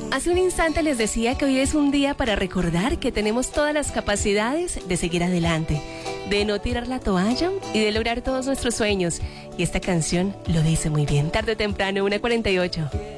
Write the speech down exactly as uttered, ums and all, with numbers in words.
Hace un instante les decía que hoy es un día para recordar que tenemos todas las capacidades de seguir adelante, de no tirar la toalla y de lograr todos nuestros sueños. Y esta canción lo dice muy bien. Tarde o temprano, una cuarenta y ocho.